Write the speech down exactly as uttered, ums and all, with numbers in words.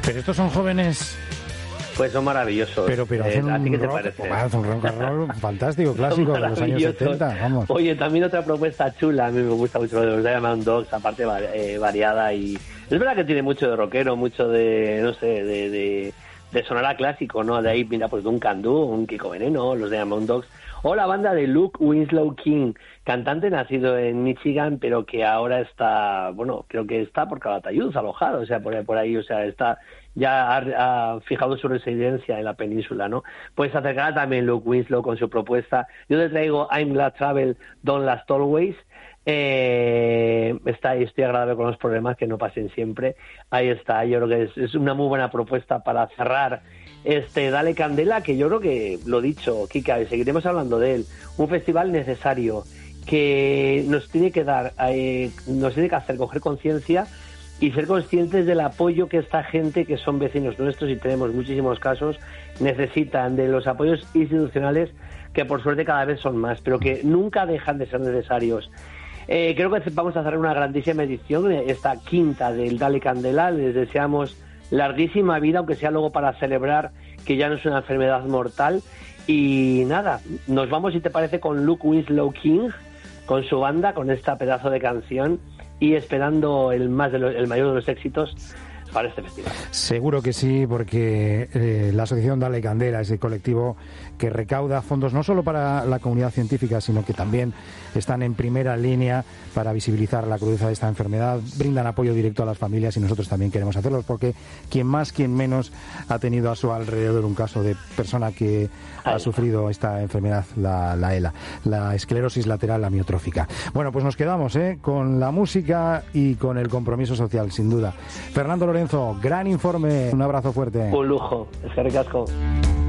Pero estos son jóvenes... Pues son maravillosos. Pero, pero hacen eh, ¿a ti qué un te rock, parece? hacen un rock and roll fantástico, clásico de los años setenta, vamos. Oye, también otra propuesta chula, a mí me gusta mucho lo de los Diamond Dogs, aparte eh, variada y... Es verdad que tiene mucho de rockero, mucho de, no sé, de, de, de sonar a clásico, ¿no? De ahí, mira, pues Duncan Du, un Kiko Veneno, los Diamond Dogs, o la banda de Luke Winslow King, cantante nacido en Michigan, pero que ahora está, bueno, creo que está por Calatayud, alojado, o sea, por, por ahí, o sea, está... ya ha, ha fijado su residencia en la península, ¿no? Pues se acercará también Luke Winslow con su propuesta. Yo te traigo I'm Glad Travel, Don't Last Always. Eh, está, estoy agradable con los problemas, que no pasen siempre. Ahí está, yo creo que es, es una muy buena propuesta para cerrar este Dale Candela, que yo creo que, lo dicho, Kika, y seguiremos hablando de él, un festival necesario que nos tiene que dar, eh, nos tiene que hacer coger conciencia y ser conscientes del apoyo que esta gente, que son vecinos nuestros y tenemos muchísimos casos, necesitan, de los apoyos institucionales, que por suerte cada vez son más, pero que nunca dejan de ser necesarios. Eh, creo que vamos a hacer una grandísima edición, esta quinta del Dale Candela. Les deseamos larguísima vida, aunque sea luego para celebrar que ya no es una enfermedad mortal. Y nada, nos vamos, si te parece, con Luke Winslow King, con su banda, con esta pedazo de canción, y esperando el más de los, el mayor de los éxitos para este festival. Seguro que sí, porque eh, la asociación Dale Candela es el colectivo que recauda fondos no solo para la comunidad científica, sino que también están en primera línea para visibilizar la crudeza de esta enfermedad, brindan apoyo directo a las familias y nosotros también queremos hacerlo, porque quien más, quien menos ha tenido a su alrededor un caso de persona que ha sufrido esta enfermedad, la, la ELA, la esclerosis lateral amiotrófica. Bueno, pues nos quedamos ¿eh? con la música y con el compromiso social, sin duda. Fernando Lorenzo, gran informe, un abrazo fuerte. Un lujo, es que ricasco.